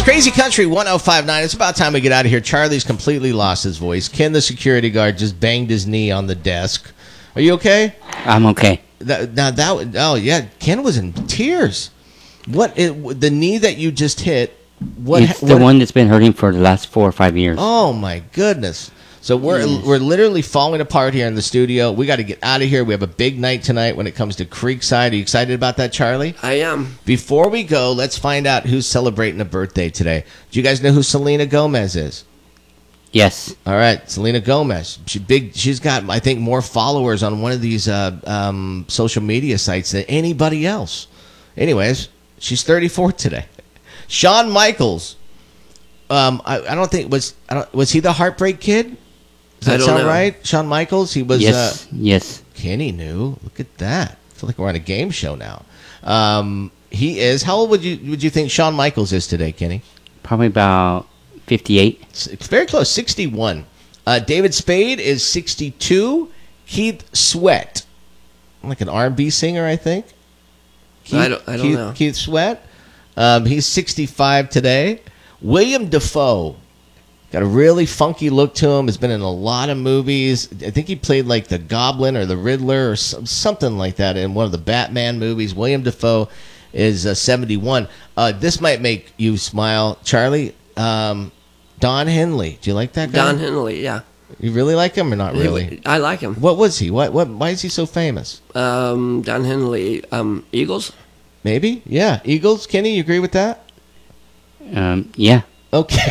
Crazy Country 105.9. It's about time we get out of here. Charlie's completely lost his voice. Ken, the security guard, just banged his knee on the desk. Are you okay? I'm okay. Ken was in tears. The knee that you just hit? It's the one that's been hurting for the last 4 or 5 years. Oh my goodness! So we're literally falling apart here in the studio. We got to get out of here. We have a big night tonight when it comes to Creekside. Are you excited about that, Charlie? I am. Before we go, let's find out who's celebrating a birthday today. Do you guys know who Selena Gomez is? Yes. All right, Selena Gomez. She's got, I think, more followers on one of these social media sites than anybody else. Anyways, she's 34 today. Shawn Michaels. I don't think was he the Heartbreak Kid? Does that sound right? Shawn Michaels. He was. Yes. Kenny knew. Look at that. I feel like we're on a game show now. He is. How old would you think Shawn Michaels is today, Kenny? Probably about 58. It's very close. 61. David Spade is 62. Keith Sweat, like an R&B singer, I think. I don't know. Keith Sweat. He's 65 today. William Dafoe. Got a really funky look to him. Has been in a lot of movies. I think he played like the Goblin or the Riddler or something like that in one of the Batman movies. William Dafoe is 71. This might make you smile, Charlie. Don Henley. Do you like that guy? Don Henley, yeah. You really like him or not really? I like him. What was he? Why is he so famous? Don Henley, Eagles? Maybe? Yeah. Eagles? Kenny, you agree with that? Yeah. Okay.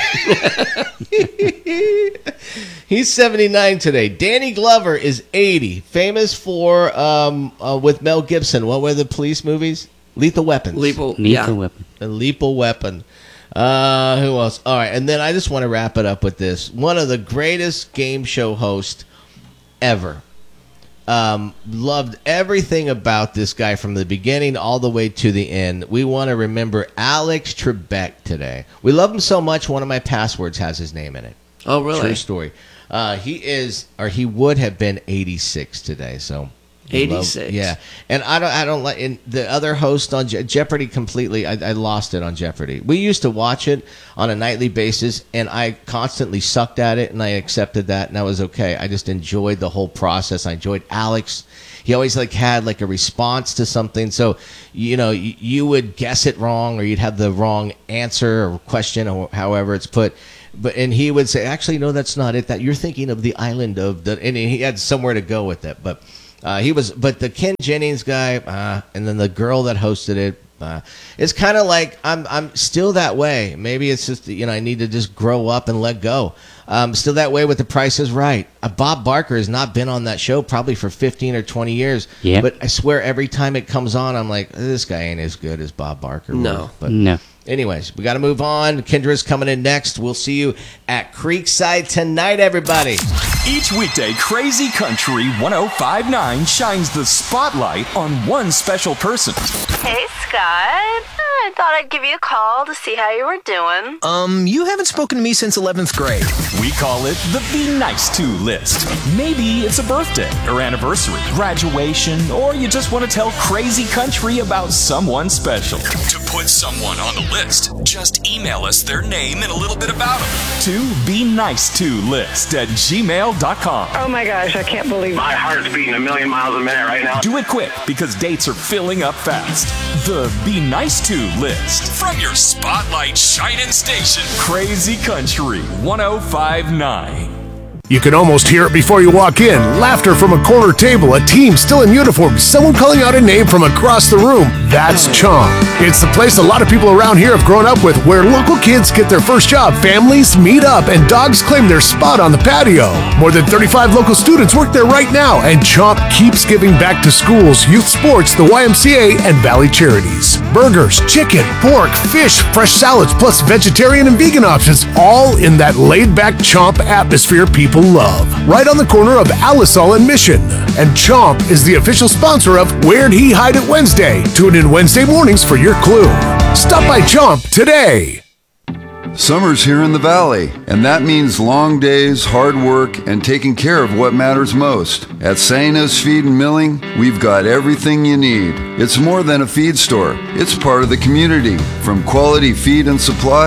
He's 79 today. Danny Glover is 80. Famous for, with Mel Gibson. What were the police movies? Lethal Weapons. Lethal Weapon. A lethal weapon. Who else? All right. And then I just want to wrap it up with this. One of the greatest game show hosts ever. Loved everything about this guy from the beginning all the way to the end. We want to remember Alex Trebek today. We love him so much, one of my passwords has his name in it. Oh, really? True story. He would have been 86 today, so 86. Yeah. And I don't like in the other host on Jeopardy completely. I lost it on Jeopardy. We used to watch it on a nightly basis, and I constantly sucked at it, and I accepted that, and that was okay. I just enjoyed the whole process. I enjoyed Alex. He always had a response to something. So, you would guess it wrong, or you'd have the wrong answer or question, or however it's put. And he would say, actually, no, that's not it. That you're thinking of the island and he had somewhere to go with it. But but the Ken Jennings guy, and then the girl that hosted it, it's kind of like I'm still that way. Maybe it's just I need to just grow up and let go. Still that way with The Price is Right. Bob Barker has not been on that show probably for 15 or 20 years. Yeah. But I swear every time it comes on, I'm like, this guy ain't as good as Bob Barker. No. But no. Anyways, we got to move on. Kendra's coming in next. We'll see you at Creekside tonight, everybody. Each weekday, Crazy Country 105.9 shines the spotlight on one special person. Hey, Scott. I thought I'd give you a call to see how you were doing. You haven't spoken to me since 11th grade. We call it the Be Nice To list. Maybe it's a birthday or anniversary, graduation, or you just want to tell Crazy Country about someone special. To put someone on the list, just email us their name and a little bit about them to benicetolist@gmail.com. Oh my gosh, I can't believe it. My heart's beating a million miles a minute right now. Do it quick because dates are filling up fast. The Be Nice To list from your Spotlight Shining Station, Crazy Country 105.9. You can almost hear it before you walk in. Laughter from a corner table, a team still in uniform, someone calling out a name from across the room. That's Chomp. It's the place a lot of people around here have grown up with, where local kids get their first job, families meet up, and dogs claim their spot on the patio. More than 35 local students work there right now, and Chomp keeps giving back to schools, youth sports, the YMCA, and Valley Charities. Burgers, chicken, pork, fish, fresh salads, plus vegetarian and vegan options, all in that laid-back Chomp atmosphere people love. Right on the corner of Alisal and Mission. And Chomp is the official sponsor of Where'd He Hide It Wednesday. Tune in Wednesday mornings for your clue. Stop by Chomp today. Summer's here in the Valley, and that means long days, hard work, and taking care of what matters most. At Saina's Feed and Milling, we've got everything you need. It's more than a feed store. It's part of the community. From quality feed and supplies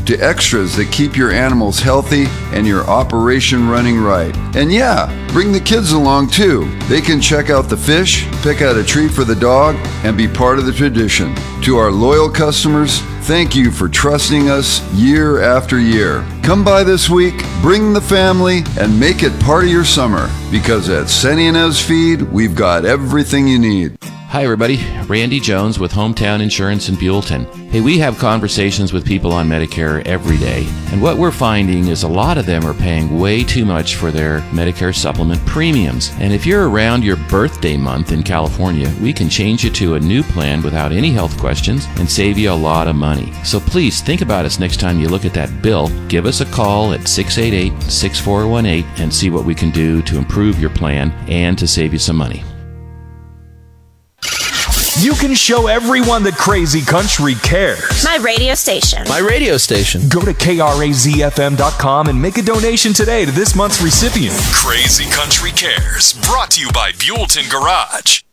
to extras that keep your animals healthy and your operation running right. And yeah, bring the kids along too. They can check out the fish, pick out a treat for the dog, and be part of the tradition. To our loyal customers, thank you for trusting us year after year. Come by this week, bring the family, and make it part of your summer. Because at Senny and Ev's Feed, we've got everything you need. Hi everybody, Randy Jones with Hometown Insurance in Buellton. Hey, we have conversations with people on Medicare every day, and what we're finding is a lot of them are paying way too much for their Medicare supplement premiums. And if you're around your birthday month in California, we can change you to a new plan without any health questions and save you a lot of money. So please think about us next time you look at that bill. Give us a call at 688-6418 and see what we can do to improve your plan and to save you some money. You can show everyone that Crazy Country cares. My radio station. My radio station. Go to KRAZFM.com and make a donation today to this month's recipient. Crazy Country Cares, brought to you by Buellton Garage.